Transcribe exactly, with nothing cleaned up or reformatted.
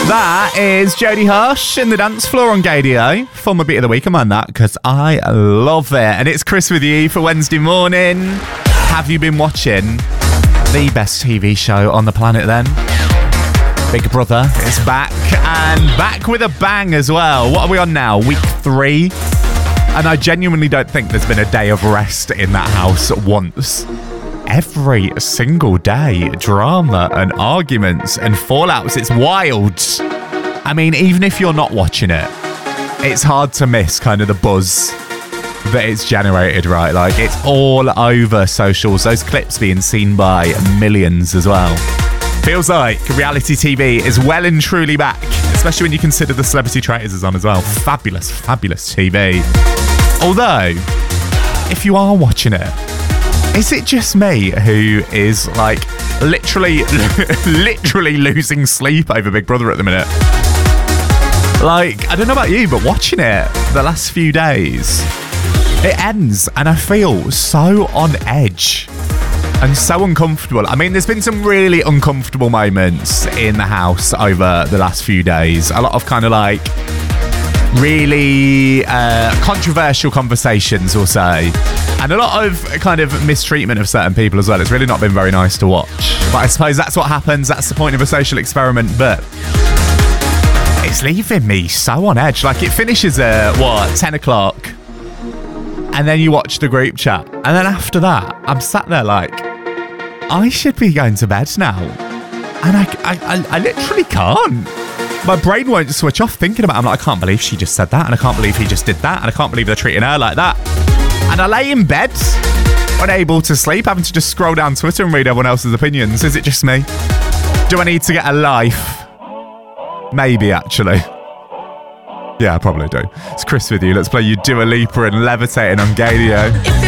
That is Jodie Hush in the dance floor on Gaydio. Former beat of the week, I'm on that because I love it. And it's Chris with you for Wednesday morning. Have you been watching the best T V show on the planet then? Big Brother is back, and back with a bang as well. What are we on now? Week three? And I genuinely don't think there's been a day of rest in that house once. Every single day, drama and arguments and fallouts. It's wild. I mean, even if you're not watching it, it's hard to miss kind of the buzz that it's generated, right? Like, it's all over socials. Those clips being seen by millions as well. Feels like reality T V is well and truly back, especially when you consider the Celebrity Traitors is on as well. Fabulous, fabulous T V. Although, if you are watching it, is it just me who is like literally, literally losing sleep over Big Brother at the minute? Like, I don't know about you, but watching it the last few days, it ends and I feel so on edge and so uncomfortable. I mean, there's been some really uncomfortable moments in the house over the last few days. A lot of kind of like really uh, controversial conversations, we'll say. And a lot of kind of mistreatment of certain people as well. It's really not been very nice to watch. But I suppose that's what happens. That's the point of a social experiment. But it's leaving me so on edge. Like, it finishes at, what, ten o'clock? And then you watch the group chat. And then after that, I'm sat there like, I should be going to bed now. And I, I, I, I literally can't. My brain won't switch off thinking about it. I'm like, I can't believe she just said that. And I can't believe he just did that. And I can't believe they're treating her like that. And I lay in bed, unable to sleep, having to just scroll down Twitter and read everyone else's opinions. Is it just me? Do I need to get a life? Maybe, actually. Yeah, I probably do. It's Chris with you. Let's play you Dua Lipa and Levitating on Gaydio.